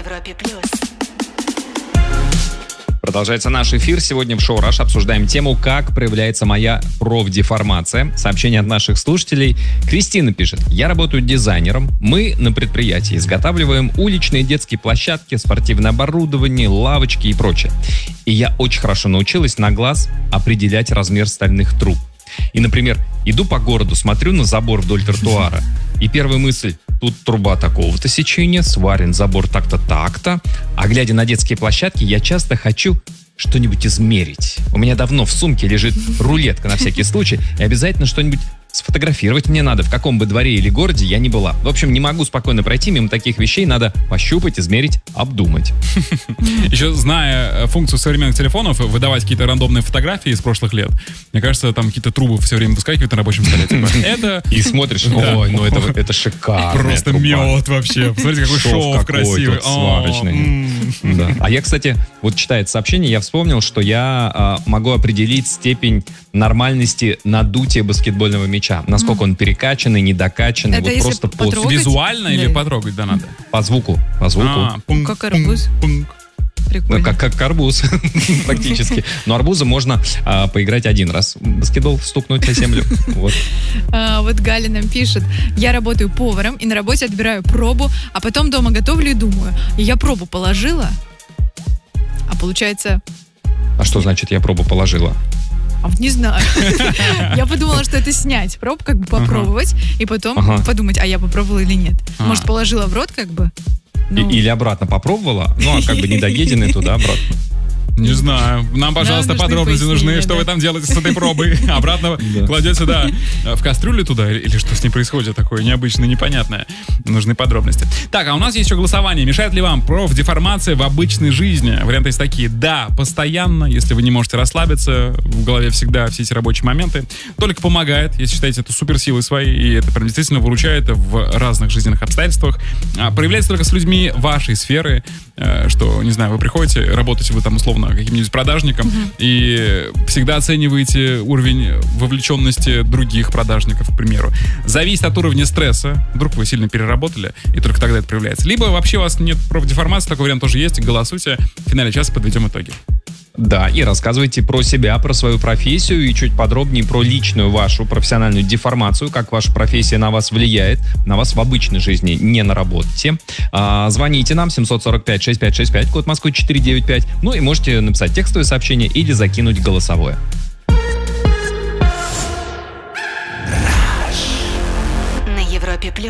Европе плюс. Продолжается наш эфир. Сегодня в шоу «Раш» обсуждаем тему, как проявляется моя профдеформация. Сообщение от наших слушателей. Кристина пишет: я работаю дизайнером. Мы на предприятии изготавливаем уличные детские площадки, спортивное оборудование, лавочки и прочее. И я очень хорошо научилась на глаз определять размер стальных труб. И, например, иду по городу, смотрю на забор вдоль тротуара, и первая мысль: тут труба такого-то сечения, сварен забор так-то, так-то. А глядя на детские площадки, я часто хочу что-нибудь измерить. У меня давно в сумке лежит рулетка на всякий случай, и обязательно что-нибудь сфотографировать мне надо, в каком бы дворе или городе я ни была. В общем, не могу спокойно пройти мимо таких вещей, надо пощупать, измерить, обдумать. Еще зная функцию современных телефонов, выдавать какие-то рандомные фотографии из прошлых лет, мне кажется, там какие-то трубы все время выскакивают на рабочем столе. Это... И смотришь, ой, ну это шикарно. Просто мед вообще. Посмотрите, какой шов красивый. Сварочный. А я, кстати, вот читая сообщение, я вспомнил, что я могу определить степень нормальности надутия баскетбольного мяча. Насколько он перекачанный, недокачанный. Это вот просто по визуально или потрогать, да, надо? По звуку. По звуку. Как арбуз. Прикольно. Ну, как арбуз, практически. Но арбуза можно поиграть один раз. Баскетбол стукнуть на землю. Вот. Вот Галя нам пишет: я работаю поваром и на работе отбираю пробу, а потом дома готовлю и думаю, я пробу положила, а получается... А что значит я пробу положила? А вот не знаю. Я подумала, что это снять пробу, как бы попробовать, и потом подумать, а я попробовала или нет. Может, положила в рот, как бы? Или обратно попробовала, ну, а как бы недоеденный туда-обратно. Не знаю. Нам, пожалуйста, подробности нужны. Что вы там делаете с этой пробой? Обратно кладете, в кастрюлю туда? Или что с ней происходит такое необычное, непонятное? Нужны подробности. Так, а у нас есть еще голосование. Мешает ли вам профдеформация в обычной жизни? Варианты есть такие. Да, постоянно, если вы не можете расслабиться, в голове всегда все эти рабочие моменты. Только помогает, если считаете это суперсилой своей, и это прям действительно выручает в разных жизненных обстоятельствах. Проявляется только с людьми вашей сферы, что, не знаю, вы приходите, работаете вы там условно каким-нибудь продажником, и всегда оцениваете уровень вовлеченности других продажников, к примеру. Зависит от уровня стресса. Вдруг вы сильно переработали, и только тогда это проявляется. Либо вообще у вас нет профдеформации, такой вариант тоже есть. Голосуйте. В финале часа подведем итоги. Да, и рассказывайте про себя, про свою профессию и чуть подробнее про личную вашу профессиональную деформацию, как ваша профессия на вас влияет, на вас в обычной жизни, не на работе. Звоните нам 745-6565, код Москвы 495, ну и можете написать текстовое сообщение или закинуть голосовое. На Европе плюс.